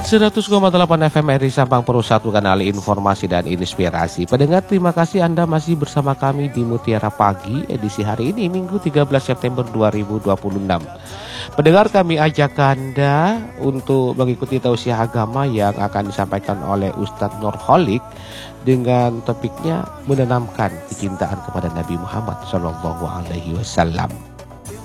100,8 FM RRI Sabang, satu kanal informasi dan inspirasi. Pendengar, terima kasih Anda masih bersama kami di Mutiara Pagi edisi hari ini Minggu 13 September 2026. Pendengar, kami ajak Anda untuk mengikuti tausiah agama yang akan disampaikan oleh Ustadz Nurholik dengan topiknya menanamkan kecintaan kepada Nabi Muhammad SAW.